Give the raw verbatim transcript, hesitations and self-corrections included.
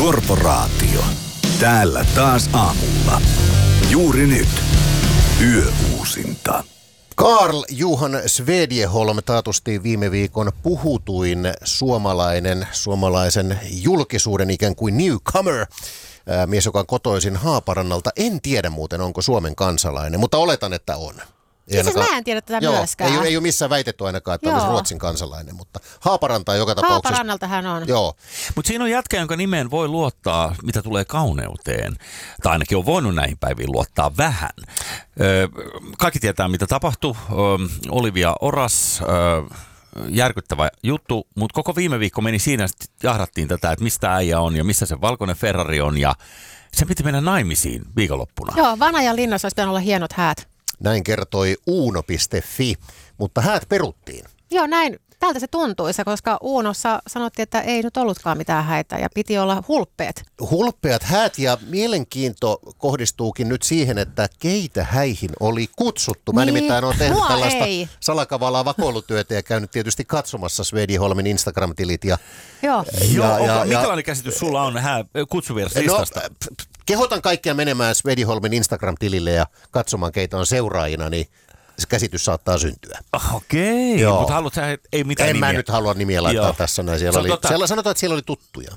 Korporaatio. Täällä taas aamulla. Juuri nyt. Yöuusinta. Carl Johan Svedjeholm, taatusti viime viikon puhutuin suomalainen, suomalaisen julkisuuden ikään kuin newcomer. Ää, mies, joka on kotoisin Haaparannalta. En tiedä muuten, onko Suomen kansalainen, mutta oletan, että on. Ei ainakaan, mä en tiedä tätä joo, myöskään. Ei, ei ole missään väitetty ainakaan, että joo. olisi Ruotsin kansalainen, mutta Haaparanta joka tapauksessa. Haaparannalta hän on. Joo. Mutta siinä on jätkä, jonka nimeen voi luottaa, mitä tulee kauneuteen. Tai ainakin on voinut näihin päiviin luottaa vähän. Öö, kaikki tietää, mitä tapahtui. Öö, Olivia Oras, öö, järkyttävä juttu, mutta koko viime viikko meni siinä, että jahdattiin tätä, että mistä äijä on ja missä se valkoinen Ferrari on. Ja se piti mennä naimisiin viikonloppuna. Joo, Vanajan linnassa olisi pitänyt olla hienot häät. Näin kertoi uuno piste fi, mutta häät peruttiin. Joo, näin. Tältä se tuntuisi, koska Uunossa sanottiin, että ei nyt ollutkaan mitään häitä ja piti olla hulppeet. Hulppeat häät, ja mielenkiinto kohdistuukin nyt siihen, että keitä häihin oli kutsuttu. Mä niin, nimittäin olen tehnyt tällaista ei. salakavalaa vakoilutyötä ja käynyt tietysti katsomassa Svedjeholmin Instagram-tilit. Ja, Joo. Joo, ja, onko, ja, minkälainen käsitys sulla on hää kutsuvirslistasta? No, kehotan kaikkia menemään Svedjeholmin Instagram-tilille ja katsomaan, keitä on seuraajina, niin se käsitys saattaa syntyä. Okei, mutta haluat sä, ei mitään En nimiä. mä nyt halua nimiä laittaa Joo. tässä näin. Siellä oli, tota... siellä sanotaan, että siellä oli tuttuja.